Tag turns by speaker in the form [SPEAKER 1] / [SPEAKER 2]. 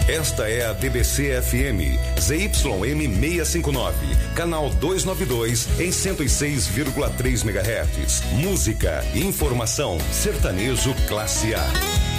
[SPEAKER 1] Esta é a DBC FM, ZYM 659, canal 292 em 106,3 MHz. Música, informação, sertanejo classe A.